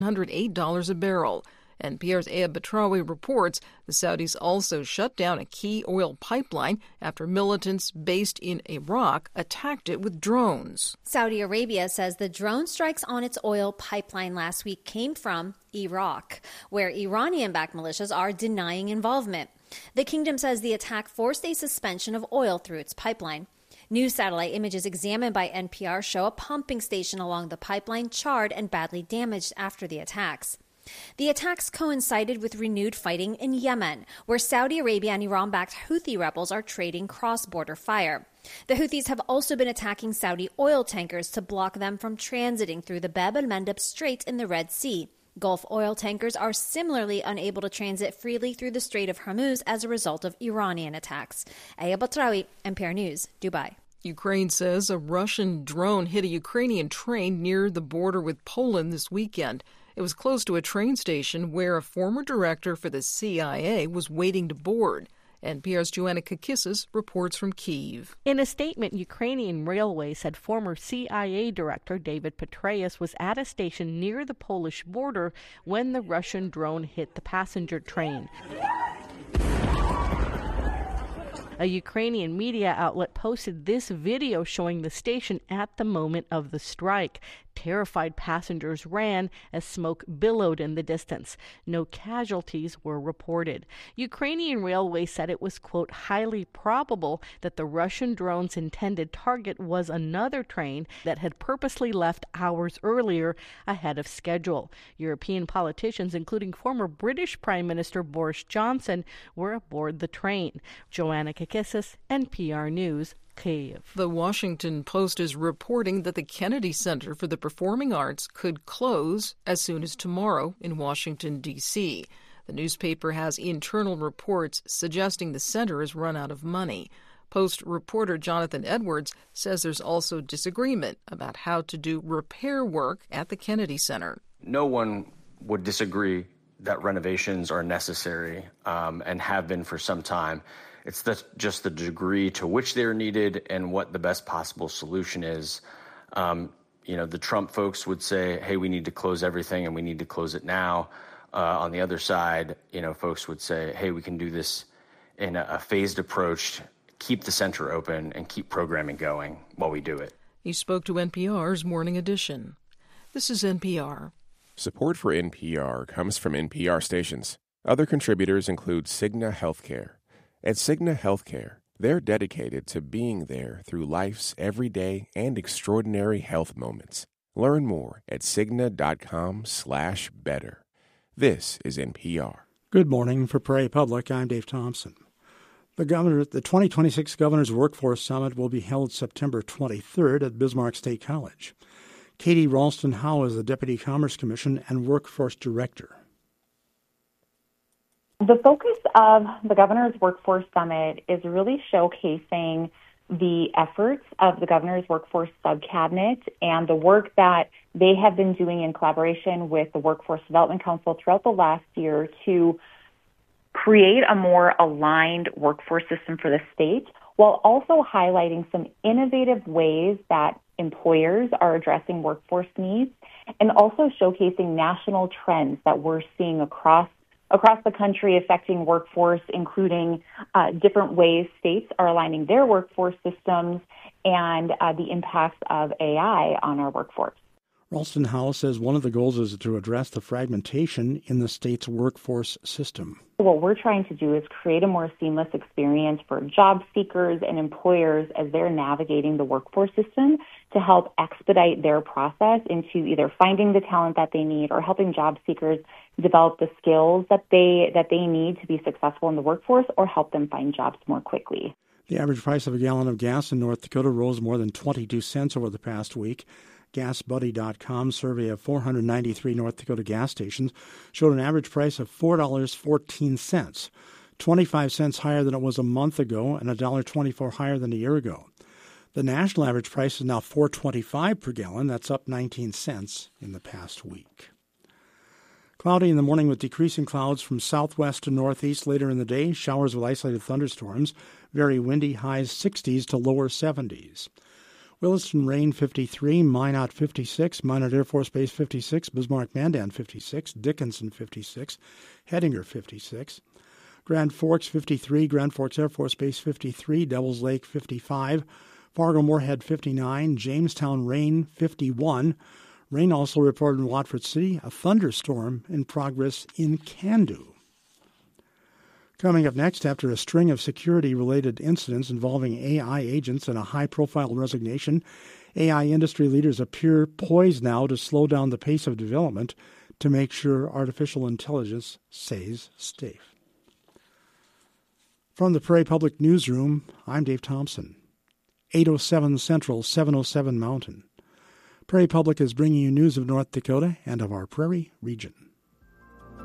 $108 a barrel. NPR's Ayab Batrawi reports the Saudis also shut down a key oil pipeline after militants based in Iraq attacked it with drones. Saudi Arabia says the drone strikes on its oil pipeline last week came from Iraq, where Iranian-backed militias are denying involvement. The kingdom says the attack forced a suspension of oil through its pipeline. New satellite images examined by NPR show a pumping station along the pipeline charred and badly damaged after the attacks. The attacks coincided with renewed fighting in Yemen, where Saudi Arabia and Iran-backed Houthi rebels are trading cross-border fire. The Houthis have also been attacking Saudi oil tankers to block them from transiting through the Bab el-Mandeb Strait in the Red Sea. Gulf oil tankers are similarly unable to transit freely through the Strait of Hormuz as a result of Iranian attacks. Ayab Batrawi, NPR News, Dubai. Ukraine says a Russian drone hit a Ukrainian train near the border with Poland this weekend. It was close to a train station where a former director for the CIA was waiting to board. NPR's Joanna Kakissis reports from Kyiv. In a statement, Ukrainian Railways said former CIA director David Petraeus was at a station near the Polish border when the Russian drone hit the passenger train. A Ukrainian media outlet posted this video showing the station at the moment of the strike. Terrified passengers ran as smoke billowed in the distance. No casualties were reported. Ukrainian Railways said it was, quote, highly probable that the Russian drone's intended target was another train that had purposely left hours earlier ahead of schedule. European politicians, including former British Prime Minister Boris Johnson, were aboard the train. Joanna Kakissis, NPR News, Kyiv. The Washington Post is reporting that the Kennedy Center for the Performing Arts could close as soon as tomorrow in Washington, D.C. The newspaper has internal reports suggesting the center has run out of money. Post reporter Jonathan Edwards says there's also disagreement about how to do repair work at the Kennedy Center. No one would disagree that renovations are necessary and have been for some time. It's just the degree to which they're needed and what the best possible solution is. The Trump folks would say, hey, we need to close everything and we need to close it now. On the other side, folks would say, hey, we can do this in a phased approach, keep the center open and keep programming going while we do it. He spoke to NPR's Morning Edition. This is NPR. Support for NPR comes from NPR stations. Other contributors include Cigna Healthcare. At Cigna Healthcare, they're dedicated to being there through life's everyday and extraordinary health moments. Learn more at Cigna.com/better. This is NPR. Good morning. For Prairie Public, I'm Dave Thompson. The 2026 Governor's Workforce Summit will be held September 23rd at Bismarck State College. Katie Ralston-Howe is the Deputy Commerce Commission and Workforce Director. The focus of the Governor's Workforce Summit is really showcasing the efforts of the Governor's Workforce Subcabinet and the work that they have been doing in collaboration with the Workforce Development Council throughout the last year to create a more aligned workforce system for the state, while also highlighting some innovative ways that employers are addressing workforce needs, and also showcasing national trends that we're seeing across the country affecting workforce, including different ways states are aligning their workforce systems and the impacts of AI on our workforce. Ralston-Howe says one of the goals is to address the fragmentation in the state's workforce system. What we're trying to do is create a more seamless experience for job seekers and employers as they're navigating the workforce system to help expedite their process into either finding the talent that they need or helping job seekers develop the skills that they need to be successful in the workforce or help them find jobs more quickly. The average price of a gallon of gas in North Dakota rose more than 22 cents over the past week. GasBuddy.com survey of 493 North Dakota gas stations showed an average price of $4.14, 25 cents higher than it was a month ago and $1.24 higher than a year ago. The national average price is now $4.25 per gallon. That's up 19 cents in the past week. Cloudy in the morning with decreasing clouds from southwest to northeast later in the day. Showers with isolated thunderstorms. Very windy, highs 60s to lower 70s. Williston rain 53, Minot 56, Minot Air Force Base 56, Bismarck-Mandan 56, Dickinson 56, Hettinger 56, Grand Forks 53, Grand Forks Air Force Base 53, Devils Lake 55, Fargo-Moorhead 59, Jamestown rain 51. Rain also reported in Watford City, a thunderstorm in progress in Kandu. Coming up next, after a string of security-related incidents involving AI agents and a high-profile resignation, AI industry leaders appear poised now to slow down the pace of development to make sure artificial intelligence stays safe. From the Prairie Public Newsroom, I'm Dave Thompson. 8:07 Central, 7:07 Mountain. Prairie Public is bringing you news of North Dakota and of our Prairie region.